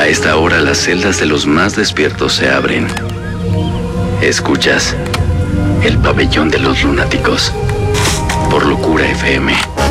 A esta hora las celdas de los más despiertos se abren. Escuchas El Pabellón de los Lunáticos por Locura FM.